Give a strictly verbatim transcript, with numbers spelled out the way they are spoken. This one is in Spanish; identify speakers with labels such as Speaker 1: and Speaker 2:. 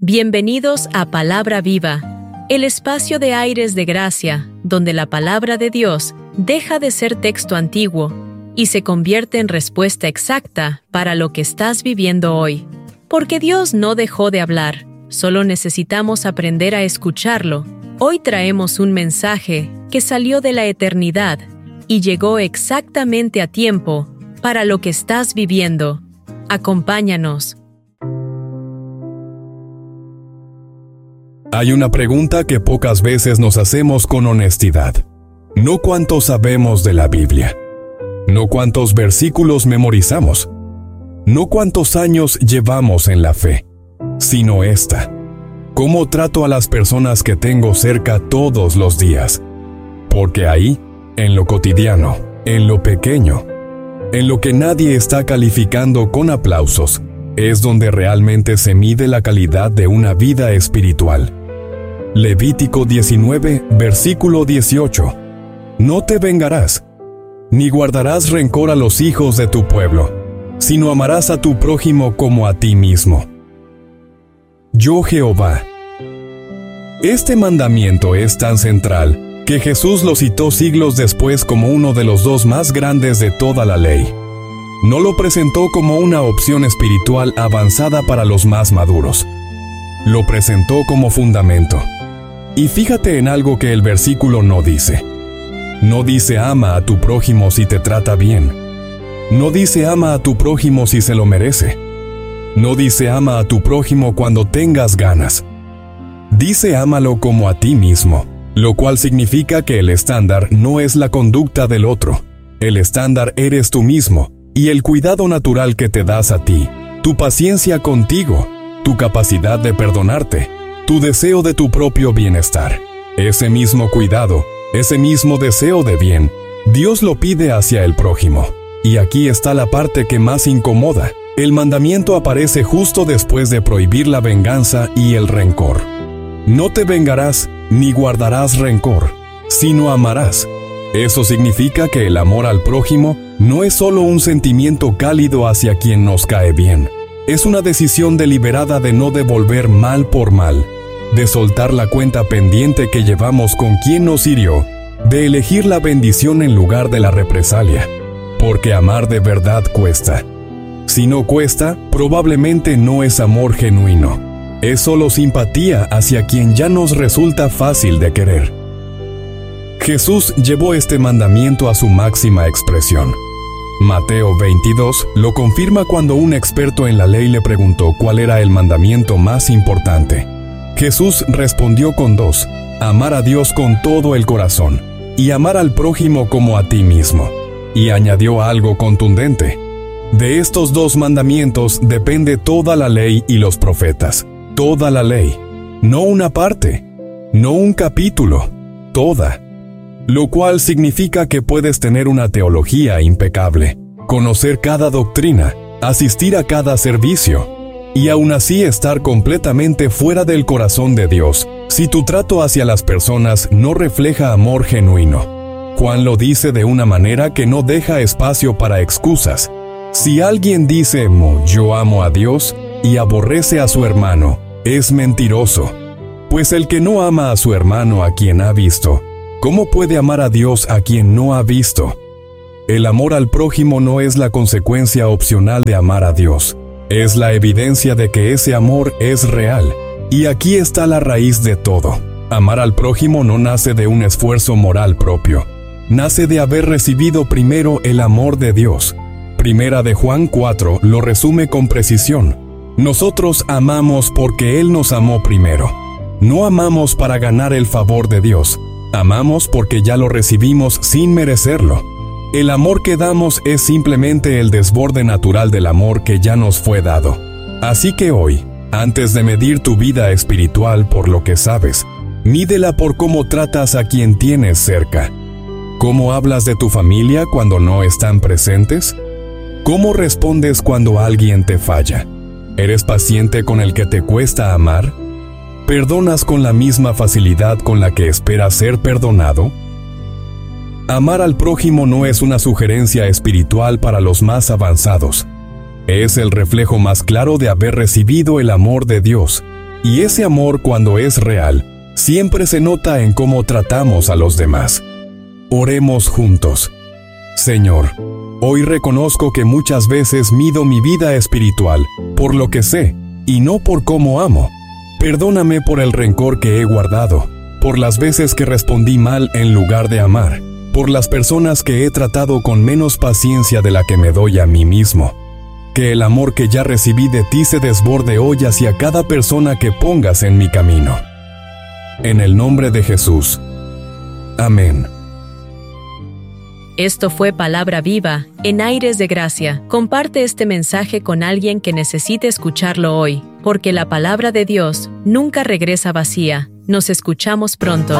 Speaker 1: Bienvenidos a Palabra Viva, el espacio de aires de gracia, donde la palabra de Dios deja de ser texto antiguo y se convierte en respuesta exacta para lo que estás viviendo hoy. Porque Dios no dejó de hablar, solo necesitamos aprender a escucharlo. Hoy traemos un mensaje que salió de la eternidad y llegó exactamente a tiempo para lo que estás viviendo. Acompáñanos.
Speaker 2: Hay una pregunta que pocas veces nos hacemos con honestidad. No cuánto sabemos de la Biblia. No cuántos versículos memorizamos. No cuántos años llevamos en la fe. Sino esta. ¿Cómo trato a las personas que tengo cerca todos los días? Porque ahí, en lo cotidiano, en lo pequeño, en lo que nadie está calificando con aplausos, es donde realmente se mide la calidad de una vida espiritual. Levítico diecinueve, versículo dieciocho. No te vengarás, ni guardarás rencor a los hijos de tu pueblo, sino amarás a tu prójimo como a ti mismo. Yo Jehová. Este mandamiento es tan central que Jesús lo citó siglos después como uno de los dos más grandes de toda la ley. No lo presentó como una opción espiritual avanzada para los más maduros. Lo presentó como fundamento. Y fíjate en algo que el versículo no dice. No dice ama a tu prójimo si te trata bien. No dice ama a tu prójimo si se lo merece. No dice ama a tu prójimo cuando tengas ganas. Dice ámalo como a ti mismo, lo cual significa que el estándar no es la conducta del otro. El estándar eres tú mismo, y el cuidado natural que te das a ti, tu paciencia contigo, tu capacidad de perdonarte, tu deseo de tu propio bienestar. Ese mismo cuidado, ese mismo deseo de bien, Dios lo pide hacia el prójimo. Y aquí está la parte que más incomoda. El mandamiento aparece justo después de prohibir la venganza y el rencor. No te vengarás ni guardarás rencor, sino amarás. Eso significa que el amor al prójimo no es solo un sentimiento cálido hacia quien nos cae bien. Es una decisión deliberada de no devolver mal por mal, de soltar la cuenta pendiente que llevamos con quien nos hirió, de elegir la bendición en lugar de la represalia. Porque amar de verdad cuesta. Si no cuesta, probablemente no es amor genuino. Es solo simpatía hacia quien ya nos resulta fácil de querer. Jesús llevó este mandamiento a su máxima expresión. Mateo veintidós lo confirma cuando un experto en la ley le preguntó cuál era el mandamiento más importante. Jesús respondió con dos: amar a Dios con todo el corazón y amar al prójimo como a ti mismo. Y añadió algo contundente: de estos dos mandamientos depende toda la ley y los profetas. Toda la ley, no una parte, no un capítulo, toda. Lo cual significa que puedes tener una teología impecable, conocer cada doctrina, asistir a cada servicio, y aún así estar completamente fuera del corazón de Dios, si tu trato hacia las personas no refleja amor genuino. Juan lo dice de una manera que no deja espacio para excusas. Si alguien dice, yo amo a Dios, y aborrece a su hermano, es mentiroso. Pues el que no ama a su hermano a quien ha visto, ¿cómo puede amar a Dios a quien no ha visto? El amor al prójimo no es la consecuencia opcional de amar a Dios. Es la evidencia de que ese amor es real. Y aquí está la raíz de todo. Amar al prójimo no nace de un esfuerzo moral propio. Nace de haber recibido primero el amor de Dios. Primera de Juan cuatro lo resume con precisión. Nosotros amamos porque Él nos amó primero. No amamos para ganar el favor de Dios. Amamos porque ya lo recibimos sin merecerlo. El amor que damos es simplemente el desborde natural del amor que ya nos fue dado. Así que hoy, antes de medir tu vida espiritual por lo que sabes, mídela por cómo tratas a quien tienes cerca. ¿Cómo hablas de tu familia cuando no están presentes? ¿Cómo respondes cuando alguien te falla? ¿Eres paciente con el que te cuesta amar? ¿Perdonas con la misma facilidad con la que esperas ser perdonado? Amar al prójimo no es una sugerencia espiritual para los más avanzados. Es el reflejo más claro de haber recibido el amor de Dios. Y ese amor, cuando es real, siempre se nota en cómo tratamos a los demás. Oremos juntos. Señor, hoy reconozco que muchas veces mido mi vida espiritual por lo que sé y no por cómo amo. Perdóname por el rencor que he guardado, por las veces que respondí mal en lugar de amar, por las personas que he tratado con menos paciencia de la que me doy a mí mismo. Que el amor que ya recibí de ti se desborde hoy hacia cada persona que pongas en mi camino. En el nombre de Jesús. Amén.
Speaker 1: Esto fue Palabra Viva, en Aires de Gracia. Comparte este mensaje con alguien que necesite escucharlo hoy, porque la palabra de Dios nunca regresa vacía. Nos escuchamos pronto.